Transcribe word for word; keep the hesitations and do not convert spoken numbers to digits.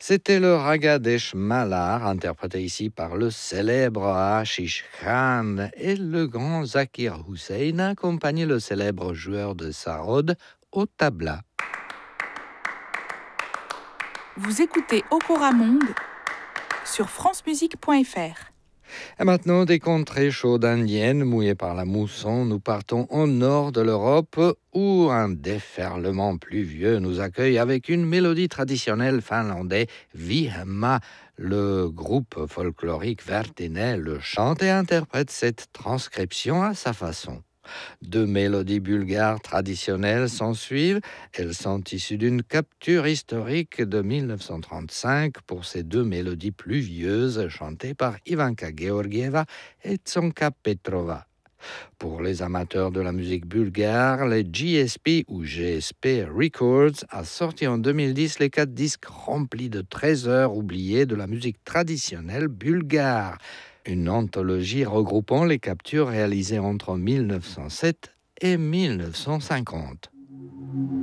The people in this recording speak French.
C'était le Raga Desh Malar, interprété ici par le célèbre Ashish Khan, et le grand Zakir Hussain accompagnait le célèbre joueur de sarod au tabla. Vous écoutez Okora Monde sur francemusique point f r. Et maintenant, des contrées chaudes indiennes, mouillées par la mousson, nous partons au nord de l'Europe où un déferlement pluvieux nous accueille avec une mélodie traditionnelle finlandaise, Vihma. Le groupe folklorique Vertine le chante et interprète cette transcription à sa façon. Deux mélodies bulgares traditionnelles s'ensuivent. Elles sont issues d'une capture historique de mille neuf cent trente-cinq pour ces deux mélodies pluvieuses chantées par Ivanka Georgieva et Tsonka Petrova. Pour les amateurs de la musique bulgare, les G S P ou G S P Records a sorti en deux mille dix les quatre disques remplis de trésors oubliés de la musique traditionnelle bulgare. Une anthologie regroupant les captures réalisées entre mille neuf cent sept et mille neuf cent cinquante.